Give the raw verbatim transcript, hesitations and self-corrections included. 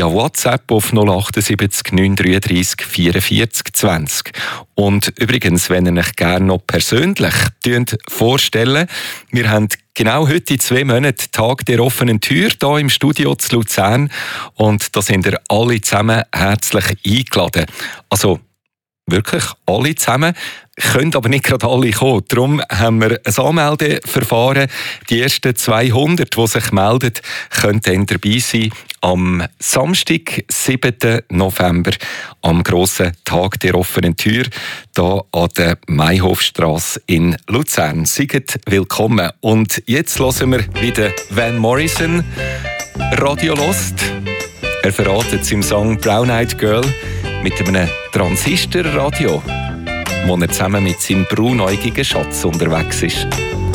Ja, WhatsApp auf null acht sieben neun drei drei vier vier zwanzig. Und übrigens, wenn ihr euch gerne noch persönlich vorstellen, wir haben genau heute in zwei Monaten Tag der offenen Tür hier im Studio zu Luzern und da sind ihr alle zusammen herzlich eingeladen. Also wirklich alle zusammen, können aber nicht gerade alle kommen. Darum haben wir ein Anmeldeverfahren. Die ersten zweihundert, die sich melden, können dann dabei sein am Samstag, siebten November, am grossen Tag der offenen Tür, hier an der Mayhofstrasse in Luzern. Seid willkommen. Und jetzt hören wir wieder Van Morrison, Radio Lost. Er verratet es im Song Brown Eyed Girl mit einem Transistorradio, wo er zusammen mit seinem braunäugigen Schatz unterwegs ist.